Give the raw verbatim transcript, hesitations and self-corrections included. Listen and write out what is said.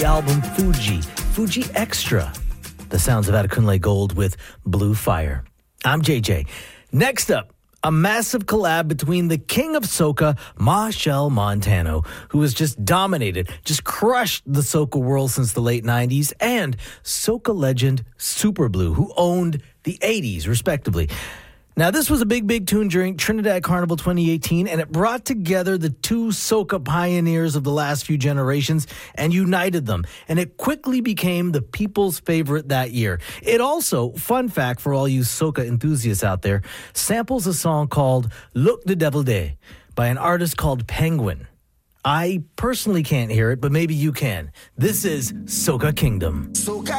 album Fuji, Fuji Extra. The sounds of Adekunle Gold with Blue Fire. I'm J J. Next up, a massive collab between the king of soca, Machel Montano, who has just dominated, just crushed the soca world since the late nineties, and soca legend Superblue, who owned the eighties, respectively. Now, this was a big, big tune during Trinidad Carnival twenty eighteen, and it brought together the two soca pioneers of the last few generations and united them. And it quickly became the people's favorite that year. It also, fun fact for all you soca enthusiasts out there, samples a song called Look the Devil Day by an artist called Penguin. I personally can't hear it, but maybe you can. This is Soca Kingdom. Soca